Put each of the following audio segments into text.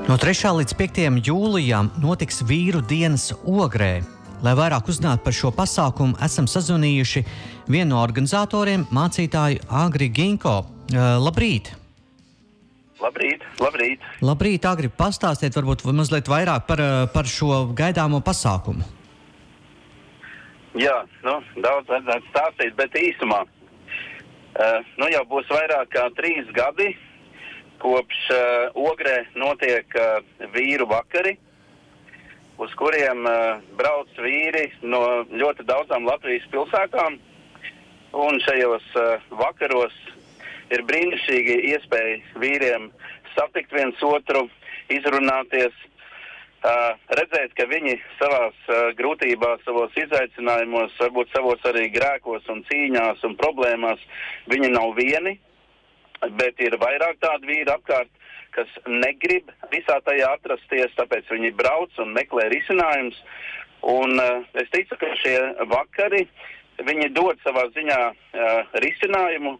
No 3. līdz 5. jūlijam notiks vīru dienas Ogrē. Lai vairāk uzzinātu par šo pasākumu, esam sazvanījuši vienu no organizatoriem, mācītāju Agri Ginko. Labrīt! Labrīt, labrīt! Labrīt, Agri, pastāstiet varbūt mazliet vairāk par šo gaidāmo pasākumu. Jā, daudz vajadzētu stāstīt, bet īsumā. Jau būs vairāk kā 3 gadi, kopš Ogrē notiek vīru vakari, uz kuriem brauc vīri no ļoti daudzām Latvijas pilsētām. Un šajos vakaros ir brīnišķīgi iespēja vīriem satikt viens otru, izrunāties, redzēt, ka viņi savās grūtībās, savos izaicinājumos, varbūt savos arī grēkos un cīņās un problēmās, viņi nav vieni, bet ir vairāk tādu vīru apkārt, kas negrib visā tajā atrasties, tāpēc viņi brauc un meklē risinājumus. Un es ticu, ka šie vakari, viņi dod savā ziņā risinājumu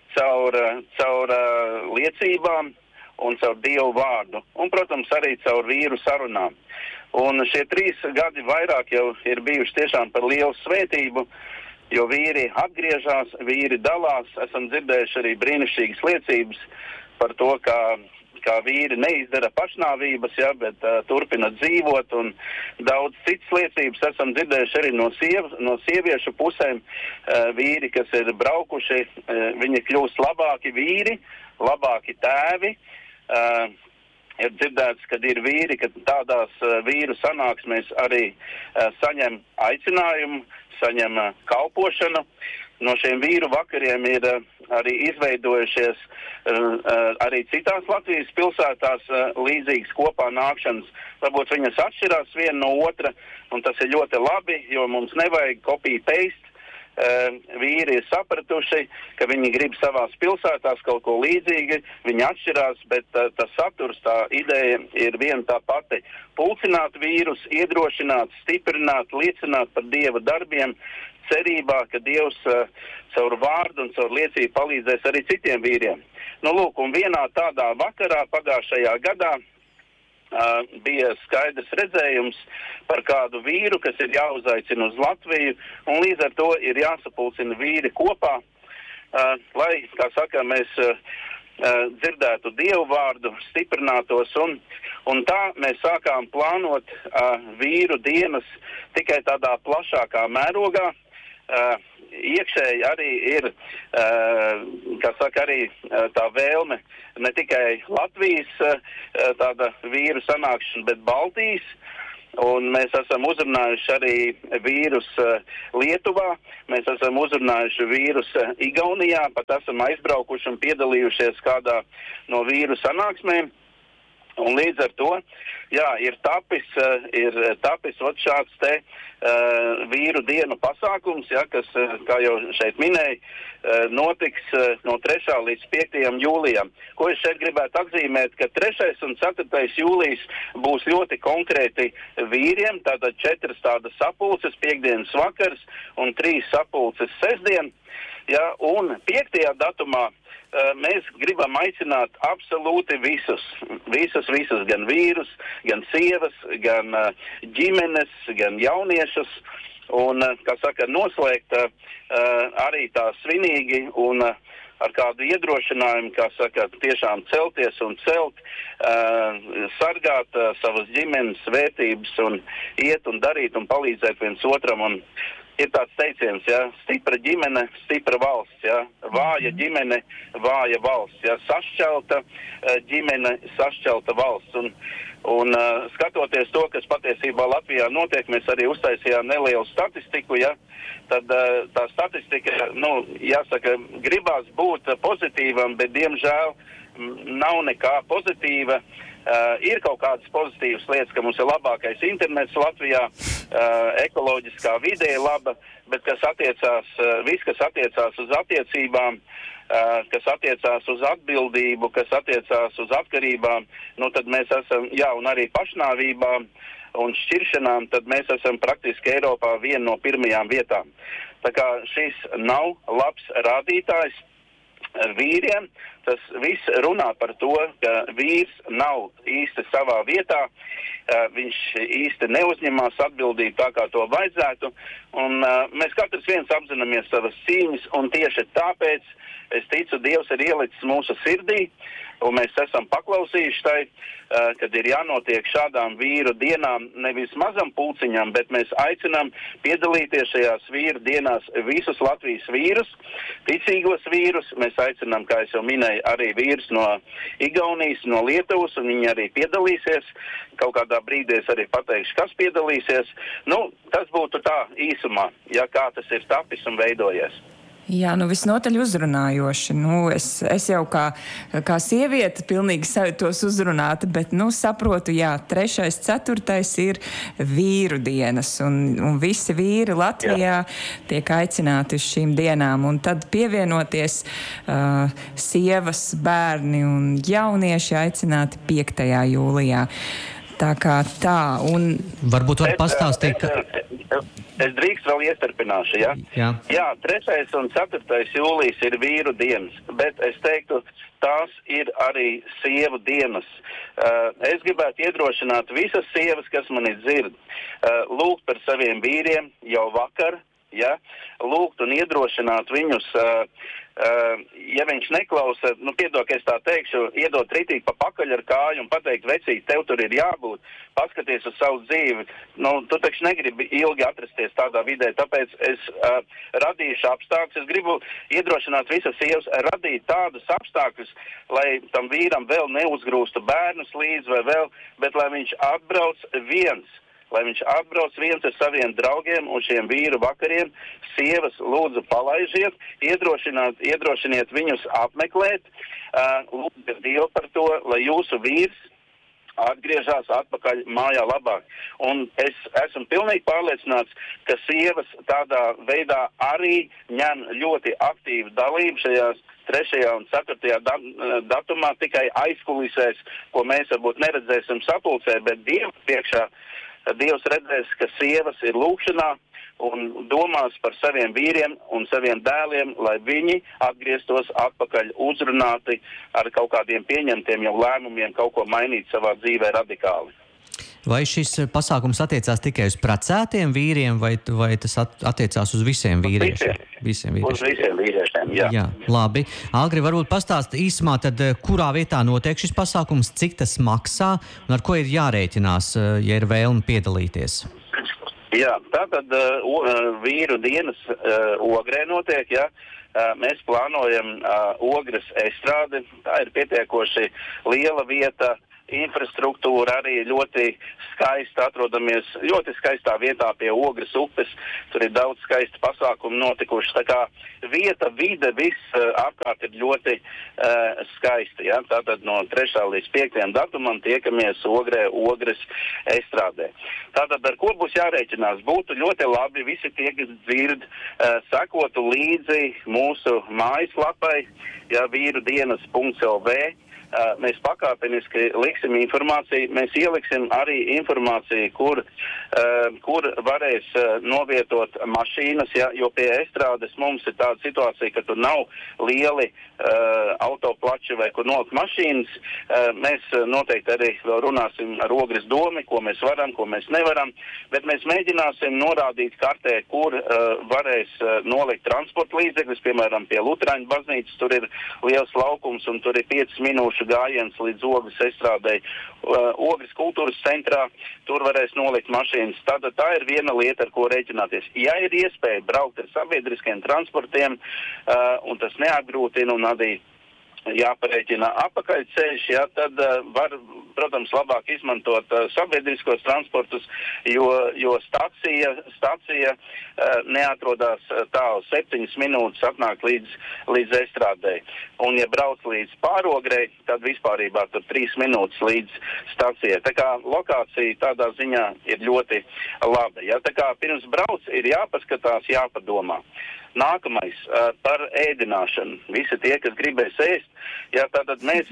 caur liecībām un caur Dievu vārdu. Un, protams, arī caur vīru sarunām. Un šie 3 gadi vairāk jau ir bijuši tiešām par lielu svētību, jo vīri atgriežas, vīri dalās. Esam dzirdējuši arī brīnišķīgas liecības par to, kā vīri neizdara pašnāvības, bet turpina dzīvot, un daudz citas liecības esam dzirdējuši arī no sieviešu pusēm. Vīri, kas ir braukuši, viņi kļūst labāki vīri, labāki tēvi. Ir dzirdēts, kad ir vīri, ka tādās vīru sanāksmēs arī saņem aicinājumu, saņem kalpošanu. No šiem vīru vakariem ir arī izveidojušies arī citās Latvijas pilsētās līdzīgas kopā nākšanas. Varbūt viņas atšķirās viena no otra, un tas ir ļoti labi, jo mums nevajag copy-paste. Vīri ir sapratuši, ka viņi grib savās pilsētās kaut ko līdzīgi, viņi atšķirās, bet tas saturs, tā ideja ir viena tā pati. Pulcināt vīrus, iedrošināt, stiprināt, liecināt par Dieva darbiem, cerībā, ka Dievs caur vārdu un caur liecību palīdzēs arī citiem vīriem. Un vienā tādā vakarā pagājušajā gadā bija skaidrs redzējums par kādu vīru, kas ir jāuzaicina uz Latviju, un līdz ar to ir jāsapulcina vīri kopā, lai, kā saka, mēs dzirdētu Dievu vārdu, stiprinātos, un tā mēs sākām plānot vīru dienas tikai tādā plašākā mērogā. Iekšēji arī ir, arī tā vēlme ne tikai Latvijas tāda vīru sanākšana, bet Baltijas. Un mēs esam uzrunājuši arī vīrus Lietuvā, mēs esam uzrunājuši vīrus Igaunijā, pat esam aizbraukuši un piedalījušies kādā no vīru sanāksmēm. Un līdz ar to, ir tapis šāds te vīru dienu pasākums, kas, kā jau šeit minēja, notiks no 3. līdz 5. jūlijam. Ko es šeit gribētu atzīmēt, ka 3. un 4. jūlijas būs ļoti konkrēti vīriem, tātad 4 tādas sapulces, 5. vakars un 3 sapulces sestdien. Un 5. datumā mēs gribam aicināt absolūti visus, gan vīrus, gan sievas, gan ģimenes, gan jauniešus, un, noslēgt arī tā svinīgi un ar kādu iedrošinājumu, tiešām celties un celt, sargāt savas ģimenes vērtības un iet un darīt un palīdzēt viens otram. Un ir tāds teiciens, stipra ģimene, stipra valsts, vāja ģimene, vāja valsts, sašķelta ģimene, sašķelta valsts. Un skatoties to, kas patiesībā Latvijā notiek, mēs arī uztaisījām nelielu statistiku, tad tā statistika, jāsaka, gribās būt pozitīvam, bet diemžēl nav nekā pozitīva. Ir kaut kādas pozitīvas lietas, ka mums ir labākais internets Latvijā, ekoloģiskā vide ir laba, bet kas attiecās uz attiecībām, kas attiecās uz atbildību, kas attiecās uz atkarībām, tad mēs esam, un arī pašnāvībām un šķiršanām, tad mēs esam praktiski Eiropā viena no pirmajām vietām. Tā kā šis nav labs rādītājs. vīriem. Tas viss runā par to, ka vīrs nav īsti savā vietā, viņš īsti neuzņemās atbildību tā, kā to vajadzētu, un mēs katrs viens apzināmies savas cīņas, un tieši tāpēc, es ticu, Dievs ir ielicis mūsu sirdī, un mēs esam paklausījuši tai, kad ir jānotiek šādām vīru dienām nevis mazam pulciņam, bet mēs aicinām piedalīties šajās vīru dienās visus Latvijas vīrus, ticīgos vīrus. Mēs aicinām, kā es jau minēju, arī vīrus no Igaunijas, no Lietuvas, un viņi arī piedalīsies. Kaut kādā brīdī es arī pateikšu, kas piedalīsies. Tas būtu tā īsumā, ja kā tas ir tapis un veidojies. Jā, visnotaļ uzrunājoši. Es jau kā sieviete pilnīgi sajūtos uzrunāta, bet, saprotu, jā, 3. 4. ir vīru dienas, un visi vīri Latvijā tiek aicināti uz šīm dienām, un tad pievienoties sievas, bērni un jaunieši aicināti 5. jūlijā. Tā kā tā, un... Varbūt var pastāstīt, Es drīkst vēl iestarpināšu, ja? Jā, 3. un 4. jūlijas ir vīru dienas, bet es teiktu, tās ir arī sievu dienas. Es gribētu iedrošināt visas sievas, kas mani dzird, lūgt par saviem vīriem jau vakar, ja? Lūgt un iedrošināt viņus, ja viņš neklausa, piedod, ka es tā teikšu, iedot ritīt pa pakaļ ar kāju un pateikt, vecīt, tev tur ir jābūt, paskaties uz savu dzīvi. Tu taču negribi ilgi atrasties tādā vidē, tāpēc es radīšu apstākļus. Es gribu iedrošināt visas sievas radīt tādus apstākļus, lai tam vīram vēl neuzgrūstu bērnus līdz vai vēl, bet lai viņš atbrauc viens. Lai viņš atbrauc viens ar saviem draugiem un šiem vīru vakariem, sievas lūdzu palaižiet, iedrošiniet viņus apmeklēt, lūdzu Dievu par to, lai jūsu vīrs atgriežās atpakaļ mājā labāk. Un es esmu pilnīgi pārliecināts, ka sievas tādā veidā arī ņem ļoti aktīvu dalību šajās 3. un 4. datumā, tikai aizkulisēs, ko mēs varbūt neredzēsim sapulcē, bet Dievu priekšā Dievs redzēs, ka sievas ir lūkšanā un domās par saviem vīriem un saviem dēliem, lai viņi atgrieztos atpakaļ uzrunāti ar kaut kādiem pieņemtiem jau lēmumiem, kaut ko mainīt savā dzīvē radikāli. Vai šis pasākums attiecās tikai uz precētiem vīriem, vai tas attiecās uz visiem vīriešiem? Uz visiem vīriešiem, jā. Jā, labi. Agri, varbūt pastāst īsumā, tad kurā vietā notiek šis pasākums, cik tas maksā un ar ko ir jārēķinās, ja ir vēlme piedalīties? Jā, tātad vīru dienas Ogrē notiek, jā. Mēs plānojam Ogres estrādi, tā ir pietiekoši liela vieta, infrastruktūra arī ļoti skaista, atrodamies ļoti skaistā vietā pie Ogres upes, tur ir daudz skaisti pasākumu notikuši, tā kā vieta, vide, viss apkārt ir ļoti skaisti, ja? Tātad no 3. līdz 5. datumam tiekamies Ogrē, Ogres estrādē. Tātad ar ko būs jārēķinās? Būtu ļoti labi visi tie, kas dzird, sekotu līdzi mūsu mājaslapai, ja, vīrudienas.lv. Mēs pakāpeniski liksim informāciju, mēs ieliksim arī informāciju, kur varēs novietot mašīnas, ja, jo pie estrādes mums ir tāda situācija, ka tur nav lieli autoplači vai kur nolikt mašīnas. Mēs noteikti arī vēl runāsim ar Ogres domi, ko mēs varam, ko mēs nevaram, bet mēs mēģināsim norādīt kartē, kur varēs nolikt transporta līdzekļus, piemēram, pie Lutraņu baznīcas, tur ir liels laukums un tur ir 5 minūšu gājiens līdz Ogres estrādei. Ogres kultūras centrā, tur varēs nolikt mašīnas. Tātad tā ir viena lieta, ar ko rēķināties. Ja ir iespēja braukt ar sabiedriskiem transportiem, un tas neapgrūtina un arī jāparēķina apakaļceļš, ja, tad var, protams, labāk izmantot sabiedriskos transportus, jo stacija neatrodās tālu 7 minūtes atnāk līdz estrādei. Un, ja brauc līdz Pārogrei, tad vispārībā tur 3 minūtes līdz stacijai. Tā kā lokācija tādā ziņā ir ļoti laba. Ja, tā kā pirms brauc ir jāpaskatās, jāpadomā. Nākamais par ēdināšanu. Visi tie, kas gribēs ēst, jā, tātad mēs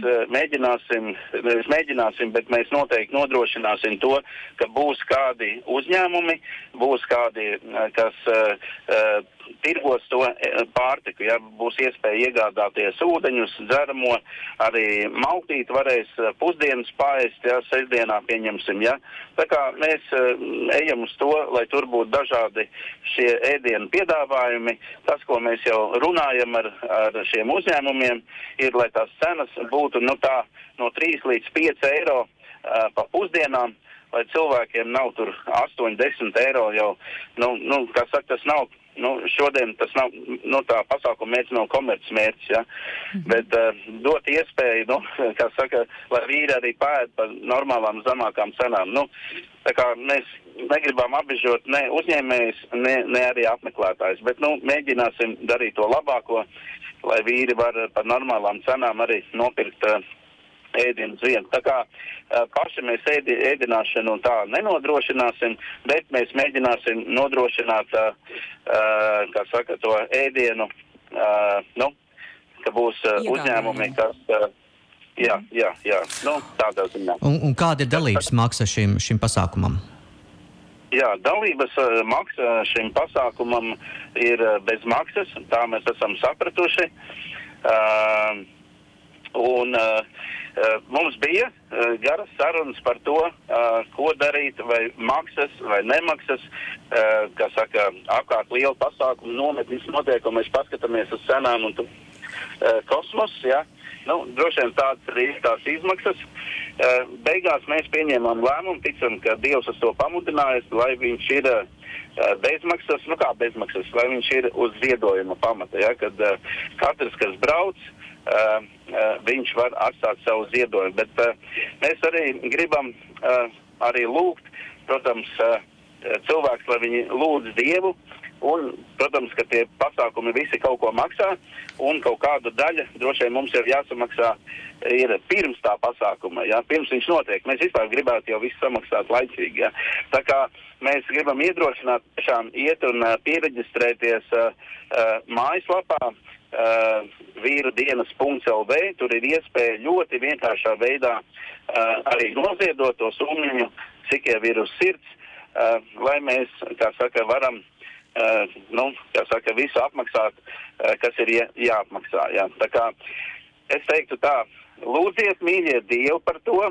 mēģināsim, bet mēs noteikti nodrošināsim to, ka būs kādi uzņēmumi, būs kādi, kas tirgos to pārtiku, ja būs iespēja iegādāties ūdeņus, dzeramo, arī maltīt varēs pusdienas paēst, ja, sestdienā pieņemsim, ja. Tā kā mēs ejam uz to, lai tur būtu dažādi šie ēdienu piedāvājumi. Tas, ko mēs jau runājam ar šiem uzņēmumiem, ir, lai tās cenas būtu, no 3 līdz 5 eiro pa pusdienām, lai cilvēkiem nav tur 8-10 eiro jau, kā saka, tas nav, šodien tas nav, tā pasākuma mērķis nav komercmērķis, ja, bet dot iespēju, kā saka, lai vīri arī pēd par normālām zemākām cenām. Tā kā mēs negribam apbežot ne uzņēmējus, ne arī apmeklētājus, bet, mēģināsim darīt to labāko, lai vīri var par normālām cenām arī nopirkt ēdienu uz vietu. Tā kā paši mēs ēdināšanu tā nenodrošināsim, bet mēs mēģināsim nodrošināt, kā saka, to ēdienu, ka būs uzņēmumi, kas, tādā ziņā. Un kāda ir dalības maksa šim pasākumam? Jā, dalības maksa šim pasākumam ir bez maksas, tā mēs esam sapratuši. Un mums bija garas sarunas par to, ko darīt, vai maksas, vai nemaksas, kā saka, apkārt liela pasākuma nometnes notiek, un mēs paskatāmies uz cenām un kosmos, ja. Droši vien tādas arī tās izmaksas. Beigās mēs pieņēmām lēmumu, ticam, ka Dievs uz to pamudinājis, lai viņš ir bezmaksas, bezmaksas, lai viņš ir uz ziedojuma pamata, ja, kad katrs, kas brauc, viņš var atstāt savu ziedojumu, bet mēs arī gribam arī lūgt, protams, cilvēks, lai viņi lūdz Dievu, un, protams, ka tie pasākumi visi kaut ko maksā, un kaut kāda daļa droši vien mums jau jāsamaksā ir pirms tā pasākuma, ja, pirms viņš notiek. Mēs vispār gribētu jau visu samaksāt laicīgi, ja. Tā kā mēs gribam iedrošināt tiešām iet un piereģistrēties mājaslapā, vīrudienas.lv, tur ir iespēja ļoti vienkāršā veidā arī noziedot to summiņu, cik jau ir uz sirds, lai mēs, kā saka, varam, kā saka, visu apmaksāt, kas ir jāapmaksā. Jā. Tā kā es teiktu tā, lūdziet, mīļiet Dievu par to,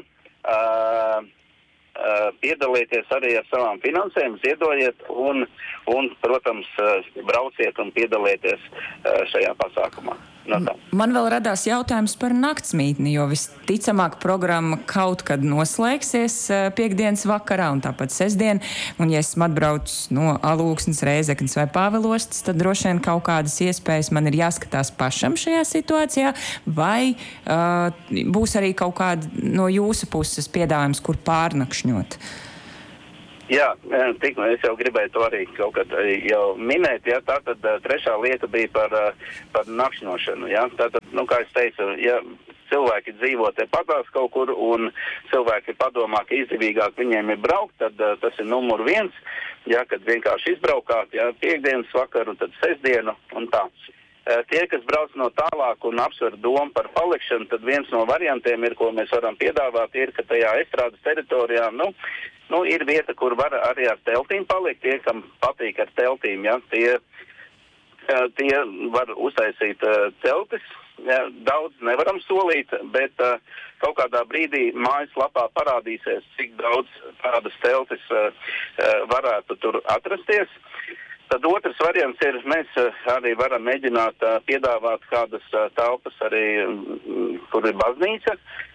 piedalieties arī ar savām finansēm, ziedojiet un, protams, brauciet un piedalieties šajā pasākumā. Man vēl radās jautājums par naktsmītni, jo visticamāk programma kaut kad noslēgsies piektdienas vakarā un tāpat sestdien. Un ja esmu atbraucis no Alūksnes, Rēzeknes vai Pāvilostes, tad droši vien kaut kādas iespējas man ir jāskatās pašam šajā situācijā, vai būs arī kaut kāda no jūsu puses piedāvājums, kur pārnakšņot? Jā, es jau gribēju to arī kaut kad jau minēt, ja, tātad trešā lieta bija par nakšņošanu, ja, tātad, kā es teicu, ja cilvēki dzīvo te patās kaut kur un cilvēki padomā, ka izdevīgāk viņiem ir braukt, tad tas ir numur 1, ja, kad vienkārši izbraukāt, ja, piekdienas vakaru, tad sestdienu un tā. Tie, kas brauc no tālāk un apsver domu par palikšanu, tad viens no variantiem ir, ko mēs varam piedāvāt, ir, ka tajā estrādes teritorijā, ir vieta, kur var arī ar teltīm palikt, tie, kam patīk ar teltīm, ja, tie var uztaisīt teltis, ja, daudz nevaram solīt, bet kaut kādā brīdī mājaslapā parādīsies, cik daudz tādas teltis varētu tur atrasties. Tad otrs variants ir, mēs arī varam mēģināt piedāvāt kādas telpas arī, kur ir baznīca,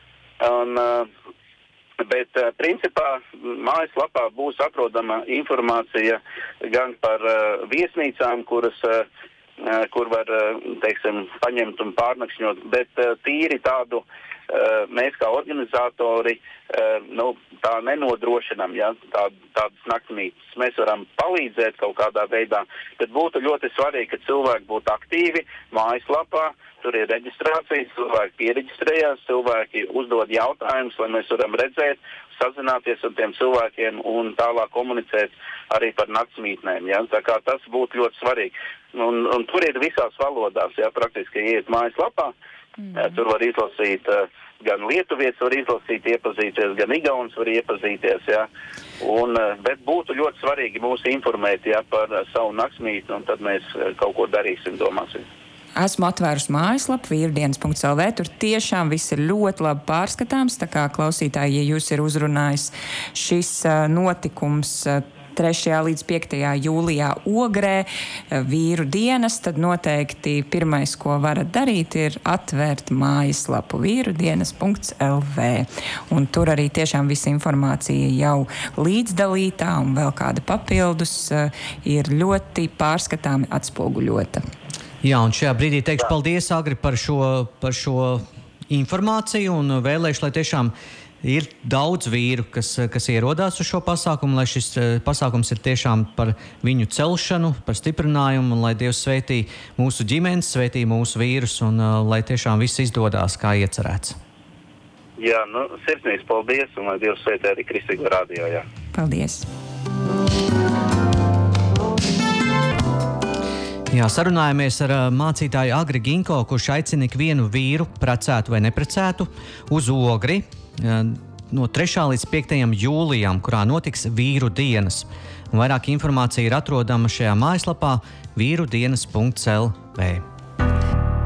bet principā mājaslapā būs atrodama informācija gan par viesnīcām, kur var, teiksim, paņemt un pārnakšņot, bet tīri tādu mēs kā organizatori tā nenodrošinam, ja, tādas naktsmītnes. Mēs varam palīdzēt kaut kādā veidā, bet būtu ļoti svarīgi, ka cilvēki būtu aktīvi mājaslapā, tur ir reģistrācija, cilvēki piereģistrējās, cilvēki uzdod jautājumus, lai mēs varam redzēt, sazināties ar tiem cilvēkiem un tālāk komunicēt arī par naktsmītnēm. Ja? Tā kā tas būtu ļoti svarīgi. Un tur ir visās valodās, ja, praktiski iet mājaslapā. Tur var izlasīt gan lietuvietis var izlasīt, iepazīties, gan igauns var iepazīties, jā. Bet būtu ļoti svarīgi mūs informēt, jā, par savu naktsmītni, un tad mēs kaut ko darīsim, domāsim. Esmu atvērusi mājaslapu vīrudienas.lv. Tur tiešām viss ir ļoti labi pārskatāms. Tā kā klausītāji, ja jūs ir uzrunājis šis notikums 3. līdz 5. jūlijā Ogrē, vīru dienas, tad noteikti pirmais, ko varat darīt, ir atvērt mājaslapu vīrudienas.lv. Un tur arī tiešām visa informācija jau līdzdalītā un vēl kāda papildus ir ļoti pārskatāmi atspoguļota. Jā, un šajā brīdī teikšu paldies, Agri, par šo informāciju un vēlēšu, lai tiešām ir daudz vīru, kas ierodās uz šo pasākumu, lai šis pasākums ir tiešām par viņu celšanu, par stiprinājumu, un lai Dievs svētī mūsu ģimenes, svētī mūsu vīrus, un lai tiešām viss izdodās, kā iecerēts. Jā, sirsnīgs paldies, un lai Dievs svētī arī Kristīgo radio, jā. Paldies! Jā, sarunājamies ar mācītāju Agri Ginko, kurš aicina ikvienu vīru, precētu vai neprecētu, uz Ogri no 3. līdz 5. jūlijam, kurā notiks vīru dienas. Un vairāk informācija ir atrodama šajā mājaslapā vīrudienas.lv.